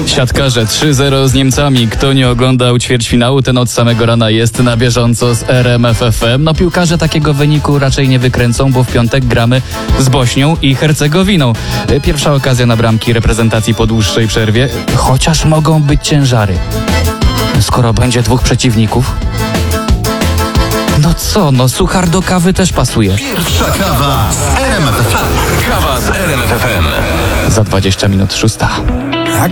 Siatkarze 3-0 z Niemcami. Kto nie oglądał ćwierćfinału, ten od samego rana jest na bieżąco z RMF FM. No piłkarze takiego wyniku raczej nie wykręcą, bo w piątek gramy z Bośnią i Hercegowiną. Pierwsza okazja na bramki reprezentacji po dłuższej przerwie. Chociaż mogą być ciężary. Skoro będzie dwóch przeciwników. No co, no suchar do kawy też pasuje. Pierwsza kawa z RMF FM. Kawa z RMF FM. Za 20 minut 6.